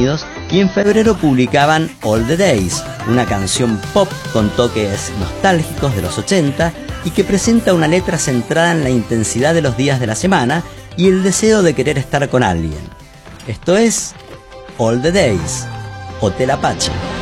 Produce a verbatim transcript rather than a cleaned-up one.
Unidos, y en febrero publicaban All the Days, una canción pop con toques nostálgicos de los ochenta y que presenta una letra centrada en la intensidad de los días de la semana y el deseo de querer estar con alguien. Esto es All the Days, Hotel Apache.